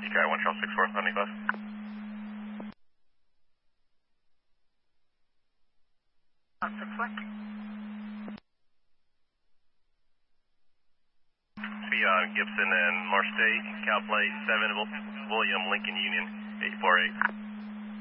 EKI 1 Charles 64, landing bus. Gibson and Marseille, Cal Flight 7, William Lincoln Union, 848.